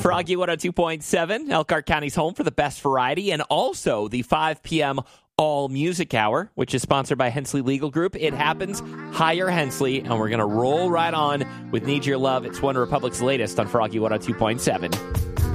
Froggy 102.7, Elkhart County's home for the best variety, and also the 5 p.m. All Music Hour, which is sponsored by Hensley Legal Group. It happens. Hire Hensley, and we're going to roll right on with Need Your Love. It's One Republic's latest on Froggy 102.7.